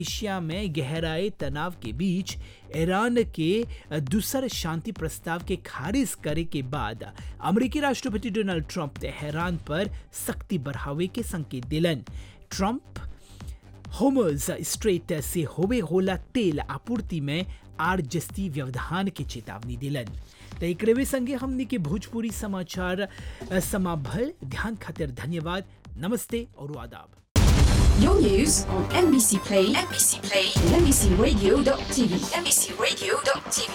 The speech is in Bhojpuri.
एशिया में गहराए तनाव के बीच ईरान के दूसर शांति प्रस्ताव के खारिज करे के बाद अमेरिकी राष्ट्रपति डोनाल्ड ट्रंप तेहरान पर सख्ती बढ़ावे के संकेत दिलन। ट्रंप होमर्स स्ट्रेट से होवे होला तेल आपूर्ति में आर जस्ती व्यवधान की चेतावनी दिलन। तो एकरे संगे हमने के भोजपुरी समाचार समाभल ध्यान खातिर धन्यवाद। नमस्ते और आदाब। Your news on MBC Play, and MBCRadio.tv.